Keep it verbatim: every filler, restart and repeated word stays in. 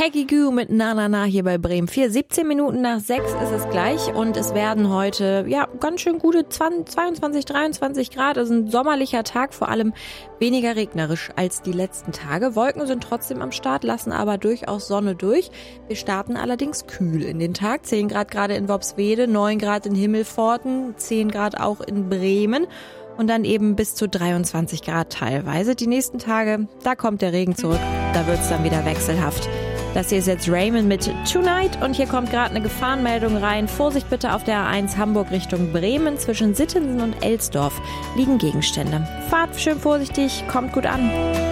Peggy Gou mit Na Na Na hier bei Bremen vier. siebzehn Minuten nach sechs ist es gleich und es werden heute ja ganz schön gute zweiundzwanzig, dreiundzwanzig Grad. Es ist ein sommerlicher Tag, vor allem weniger regnerisch als die letzten Tage. Wolken sind trotzdem am Start, lassen aber durchaus Sonne durch. Wir starten allerdings kühl in den Tag. zehn Grad gerade in Worpswede, neun Grad in Himmelpforten, zehn Grad auch in Bremen. Und dann eben bis zu dreiundzwanzig Grad teilweise. Die nächsten Tage, da kommt der Regen zurück. Da wird's dann wieder wechselhaft. Das hier ist jetzt Raymond mit Tonight. Und hier kommt gerade eine Gefahrenmeldung rein. Vorsicht bitte auf der A eins Hamburg Richtung Bremen. Zwischen Sittensen und Elsdorf liegen Gegenstände. Fahrt schön vorsichtig, kommt gut an.